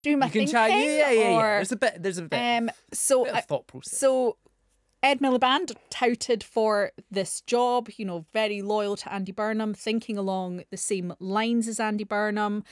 do my You can thinking. chat. Yeah. Or, There's a bit so of thought process. So Ed Miliband, touted for this job, very loyal to Andy Burnham, thinking along the same lines as Andy Burnham,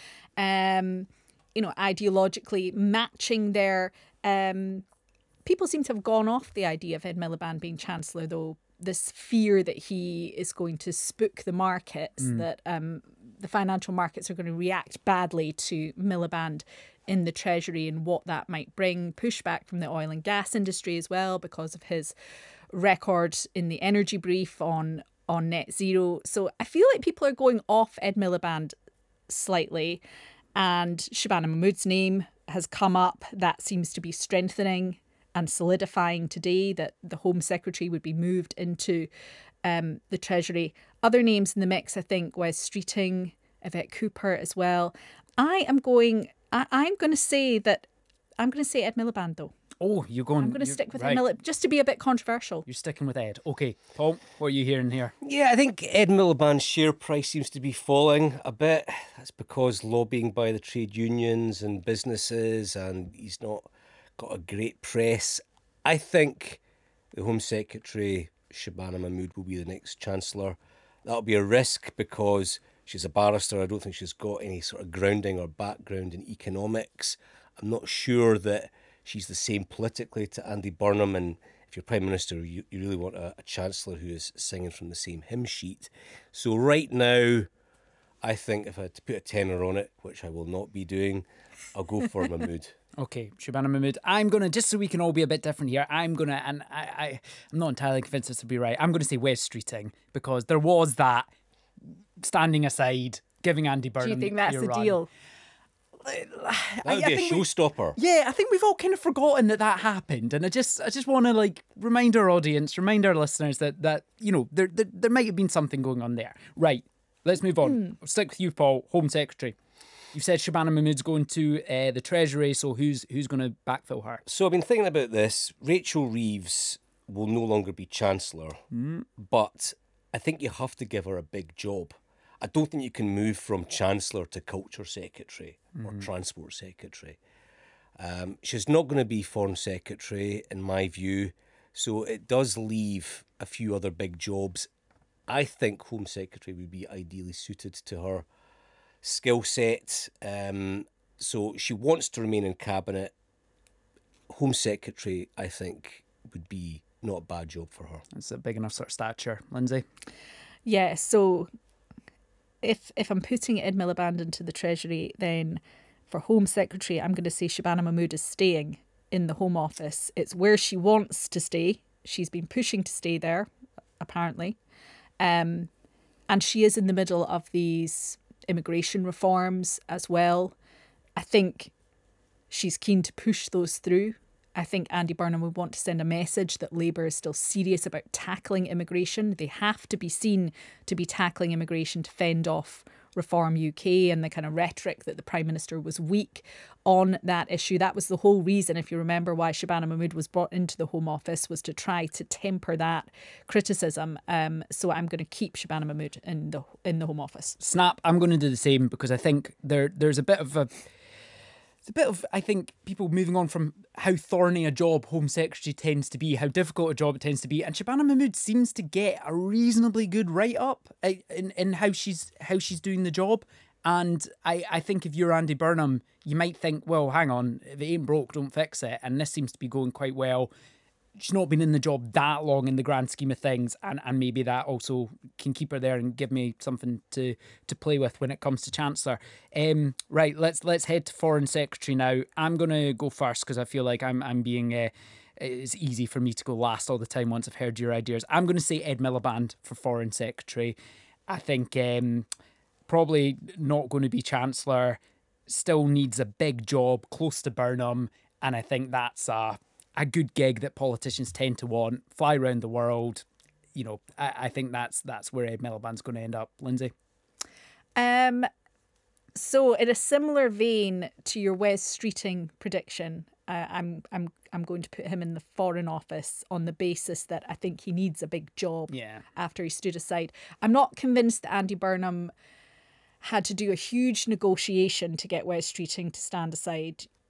ideologically matching their. People seem to have gone off the idea of Ed Miliband being Chancellor, though. This fear that he is going to spook the markets, that the financial markets are going to react badly to Miliband in the Treasury, and what that might bring. Pushback from the oil and gas industry as well, because of his record in the energy brief on net zero. So I feel like people are going off Ed Miliband slightly, and Shabana Mahmood's name has come up. That seems to be strengthening and solidifying today, that the Home Secretary would be moved into the Treasury. Other names in the mix, I think, Wes Streeting, Yvette Cooper as well. I'm going to say Ed Miliband, though. Oh, you're going... I'm going to stick with Ed Miliband, just to be a bit controversial. You're sticking with Ed. Okay, Paul, what are you hearing here? Yeah, I think Ed Miliband's share price seems to be falling a bit. That's because lobbying by the trade unions and businesses, and he's not got a great press. I think the Home Secretary, Shabana Mahmood, will be the next Chancellor. That'll be a risk because she's a barrister. I don't think she's got any sort of grounding or background in economics. I'm not sure that she's the same politically to Andy Burnham, and if you're Prime Minister, you really want a Chancellor who is singing from the same hymn sheet. So right now, I think if I had to put a tenner on it, which I will not be doing, I'll go for Mahmood. Okay, Shabana Mahmood. I'm going to, just so we can all be a bit different here, I'm not entirely convinced this will be right. I'm going to say Wes Streeting, because there was that standing aside, giving Andy Burnham. Do you think that's the run. deal? That would be a showstopper. Yeah, I think we've all kind of forgotten that happened, and I just want to remind our audience, remind our listeners that there might have been something going on there. Right, let's move on. I'll stick with you, Paul, Home Secretary. You've said Shabana Mahmood's going to the Treasury, so who's going to backfill her? So I've been thinking about this. Rachel Reeves will no longer be Chancellor, but I think you have to give her a big job. I don't think you can move from Chancellor to Culture Secretary or Transport Secretary. She's not going to be Foreign Secretary, in my view, so it does leave a few other big jobs. I think Home Secretary would be ideally suited to her skill set. So she wants to remain in Cabinet. Home Secretary, I think, would be not a bad job for her. It's a big enough sort of stature. Lindsay? Yeah, so if I'm putting Ed Miliband into the Treasury, then for Home Secretary, I'm going to say Shabana Mahmood is staying in the Home Office. It's where she wants to stay. She's been pushing to stay there, apparently. And she is in the middle of these immigration reforms as well. I think she's keen to push those through. I think Andy Burnham would want to send a message that Labour is still serious about tackling immigration. They have to be seen to be tackling immigration to fend off Reform UK, and the kind of rhetoric that the Prime Minister was weak on that issue. That was the whole reason, if you remember, why Shabana Mahmood was brought into the Home Office, was to try to temper that criticism. So I'm going to keep Shabana Mahmood in the Home Office. Snap, I'm going to do the same, because I think there's a bit of I think, people moving on from how thorny a job Home Secretary tends to be, how difficult a job it tends to be, and Shabana Mahmood seems to get a reasonably good write-up in how she's doing the job. And I think if you're Andy Burnham, you might think, well, hang on, if it ain't broke, don't fix it. And this seems to be going quite well. She's not been in the job that long in the grand scheme of things, and maybe that also can keep her there and give me something to play with when it comes to Chancellor. Right, let's head to Foreign Secretary now. I'm going to go first because I feel like I'm being... it's easy for me to go last all the time once I've heard your ideas. I'm going to say Ed Miliband for Foreign Secretary. I think probably not going to be Chancellor, still needs a big job close to Burnham, and I think that's a good gig that politicians tend to want. Fly around the world. I think that's where Ed Miliband's going to end up. Lindsay? So in a similar vein to your Wes Streeting prediction, I'm going to put him in the Foreign Office on the basis that I think he needs a big job after he stood aside. I'm not convinced that Andy Burnham had to do a huge negotiation to get Wes Streeting to stand aside.